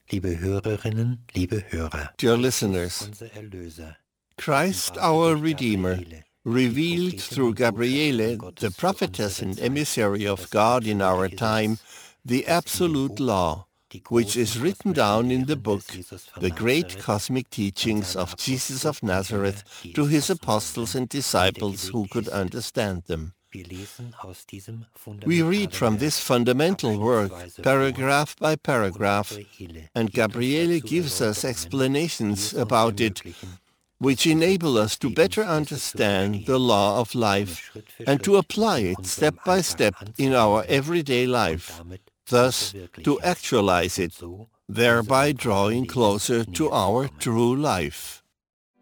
Liebe Hörerinnen, liebe Hörer, Dear listeners, unser Erlöser, Christ our Redeemer, revealed through Gabriele, the prophetess and emissary of God in our time, the absolute law, which is written down in the book, the great cosmic teachings of Jesus of Nazareth to his apostles and disciples who could understand them. We read from this fundamental work, paragraph by paragraph, and Gabriele gives us explanations about it, which enable us to better understand the law of life and to apply it step by step in our everyday life, thus to actualize it, thereby drawing closer to our true life.